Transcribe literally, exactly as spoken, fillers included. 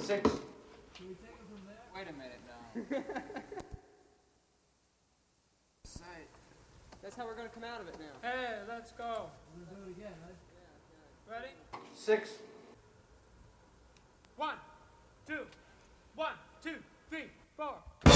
Six. Can we take it from there? Wait a minute now. Say. That's how we're gonna come out of it now. Hey, let's go. We're gonna do it again, right? Yeah, Ready? Six. One, two, one, two, three, four.